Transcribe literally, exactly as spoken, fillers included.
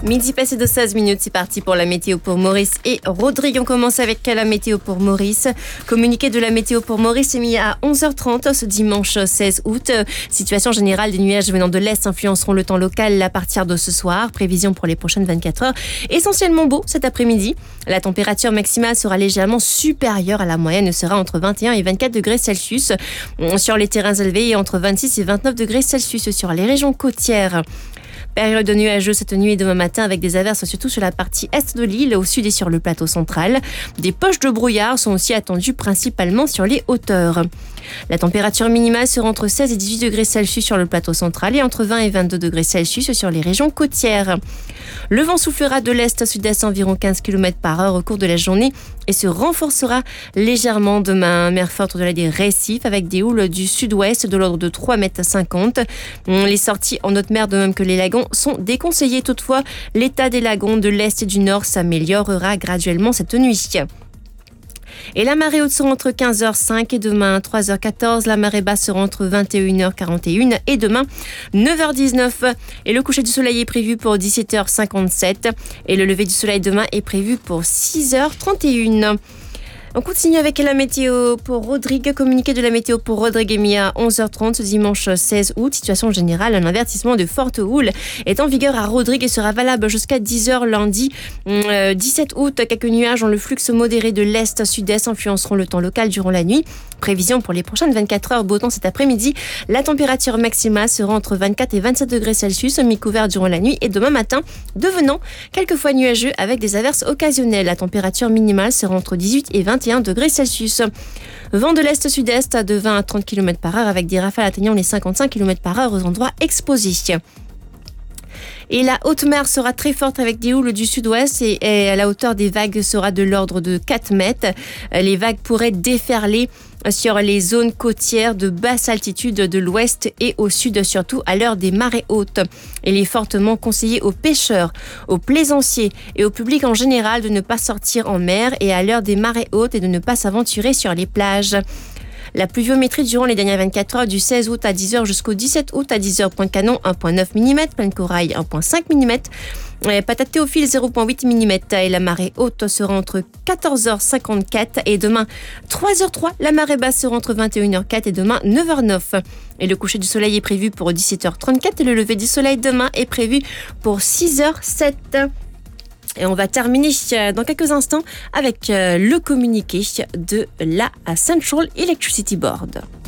Midi passé de seize minutes, c'est parti pour la météo pour Maurice et Rodrigue. On commence avec la météo pour Maurice. Communiqué de la météo pour Maurice est mis à onze heures trente ce dimanche seize août. Situation générale, des nuages venant de l'est influenceront le temps local à partir de ce soir. Prévision pour les prochaines vingt-quatre heures. Essentiellement beau cet après-midi. La température maximale sera légèrement supérieure à la moyenne, sera entre vingt et un et vingt-quatre degrés Celsius sur les terrains élevés et entre vingt-six et vingt-neuf degrés Celsius sur les régions côtières. Période nuageuse cette nuit et demain matin avec des averses surtout sur la partie est de l'île, au sud et sur le plateau central. Des poches de brouillard sont aussi attendues principalement sur les hauteurs. La température minimale sera entre seize et dix-huit degrés Celsius sur le plateau central et entre vingt et vingt-deux degrés Celsius sur les régions côtières. Le vent soufflera de l'est à sud-est environ quinze kilomètres par heure au cours de la journée et se renforcera légèrement demain. Mer forte au-delà des récifs avec des houles du sud-ouest de l'ordre de trois mètres cinquante. Les sorties en haute mer de même que les lagons sont déconseillées. Toutefois, l'état des lagons de l'est et du nord s'améliorera graduellement cette nuit. Et la marée haute sera entre quinze heures cinq et demain trois heures quatorze. La marée basse sera entre vingt et une heures quarante et un et demain neuf heures dix-neuf. Et le coucher du soleil est prévu pour dix-sept heures cinquante-sept. Et le lever du soleil demain est prévu pour six heures trente et une. On continue avec la météo pour Rodrigue. Communiqué de la météo pour Rodrigue est mis à onze heures trente ce dimanche seize août. Situation générale, un avertissement de forte houle est en vigueur à Rodrigue et sera valable jusqu'à dix heures lundi euh, dix-sept août. Quelques nuages dans le flux modéré de l'est à sud-est influenceront le temps local durant la nuit. Prévision pour les prochaines vingt-quatre heures, beau temps cet après-midi. La température maximale sera entre vingt-quatre et vingt-sept degrés Celsius, mi-couvert durant la nuit et demain matin, devenant quelquefois nuageux avec des averses occasionnelles. La température minimale sera entre dix-huit et vingt et un degrés Celsius. Vent de l'est-sud-est de vingt à trente kilomètres par heure avec des rafales atteignant les cinquante-cinq kilomètres par heure aux endroits exposés. Et la haute mer sera très forte avec des houles du sud-ouest et, et la hauteur des vagues sera de l'ordre de quatre mètres. Les vagues pourraient déferler sur les zones côtières de basse altitude de l'ouest et au sud, surtout à l'heure des marées hautes. Il est fortement conseillé aux pêcheurs, aux plaisanciers et au public en général de ne pas sortir en mer et à l'heure des marées hautes et de ne pas s'aventurer sur les plages. La pluviométrie durant les dernières vingt-quatre heures du seize août à dix heures jusqu'au dix-sept août à dix heures, Pointe-Canon un virgule neuf millimètres, Plaine Corail un virgule cinq millimètres, Patate Théophile zéro virgule huit millimètres et la marée haute sera entre quatorze heures cinquante-quatre et demain trois heures trois. La marée basse sera entre vingt et une heures quatre et demain neuf heures neuf. Et le coucher du soleil est prévu pour dix-sept heures trente-quatre et le lever du soleil demain est prévu pour six heures sept. Et on va terminer dans quelques instants avec le communiqué de la Central Electricity Board.